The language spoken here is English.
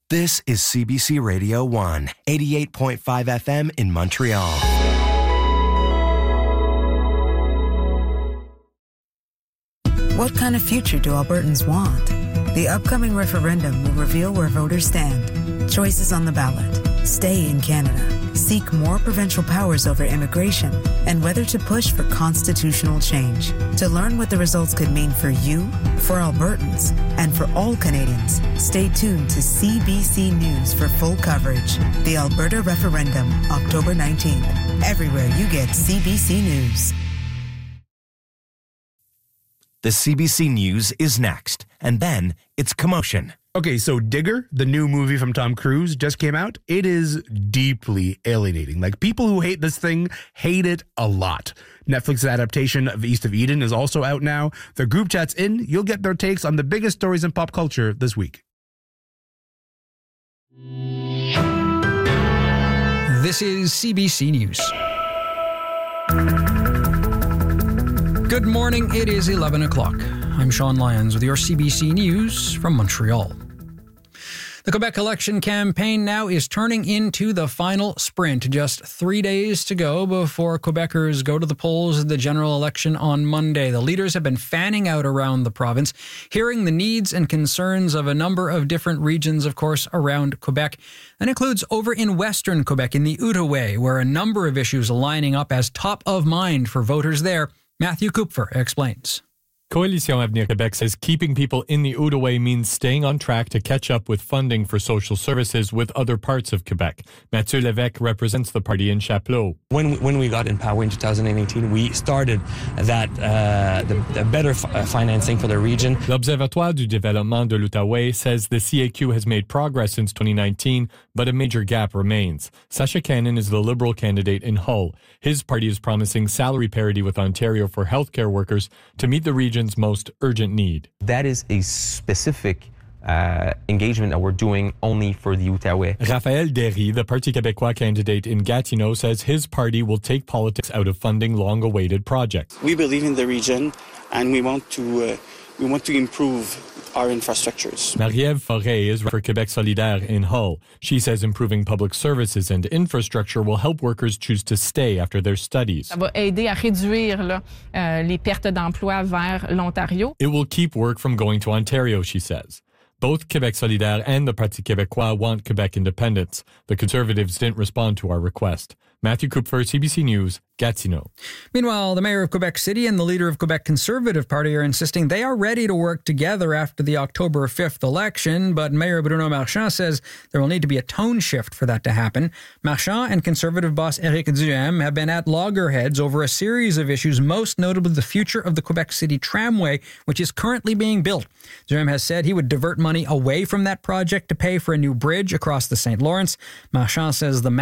This is CBC Radio 1, 88.5 FM in Montreal. What kind of future do Albertans want? The upcoming referendum will reveal where voters stand. Choices on the ballot. Stay in Canada. Seek more provincial powers over immigration, and whether to push for constitutional change. To learn what the results could mean for you, for Albertans, and for all Canadians, stay tuned to CBC News for full coverage. The Alberta Referendum, October 19th. Everywhere you get CBC News. The CBC News is next, and then it's Commotion. Okay, so Digger, the new movie from Tom Cruise, just came out. It is deeply alienating. Like, people who hate this thing hate it a lot. Netflix's adaptation of East of Eden is also out now. Their group chat's in. You'll get their takes on the biggest stories in pop culture this week. This is CBC News. Good morning. It is 11 o'clock. I'm Sean Lyons with your CBC News from Montreal. The Quebec election campaign now is turning into the final sprint. Just 3 days to go before Quebecers go to the polls at the general election on Monday. The leaders have been fanning out around the province, hearing the needs and concerns of a number of different regions, of course, around Quebec. That includes over in Western Quebec, in the Outaouais, where a number of issues are lining up as top of mind for voters there. Matthew Kupfer explains. Coalition Avenir Québec says keeping people in the Outaouais means staying on track to catch up with funding for social services with other parts of Quebec. Mathieu Lévesque represents the party in Chapleau. When we got in power in 2018, we started that the better financing for the region. L'Observatoire du développement de l'Outaouais says the CAQ has made progress since 2019, but a major gap remains. Sacha Cannon is the Liberal candidate in Hull. His party is promising salary parity with Ontario for healthcare workers to meet the region's most urgent need. That is a specific engagement that we're doing only for the Outaouais. Raphaël Derry, the Parti québécois candidate in Gatineau, says his party will take politics out of funding long-awaited projects. We believe in the region, and we want to improve our infrastructures. Marie-Ève Forêt is for Québec solidaire in Hull. She says improving public services and infrastructure will help workers choose to stay after their studies. Ça va aider à réduire les pertes d'emploi vers l'Ontario. It will keep work from going to Ontario, she says. Both Québec solidaire and the Parti québécois want Quebec independence. The Conservatives didn't respond to our request. Matthew Kupfer, CBC News, Gatineau. Meanwhile, the mayor of Quebec City and the leader of Quebec Conservative Party are insisting they are ready to work together after the October 5th election, but Mayor Bruno Marchand says there will need to be a tone shift for that to happen. Marchand and Conservative boss Éric Duhaime have been at loggerheads over a series of issues, most notably the future of the Quebec City tramway, which is currently being built. Duhaime has said he would divert money away from that project to pay for a new bridge across the St. Lawrence. Marchand says the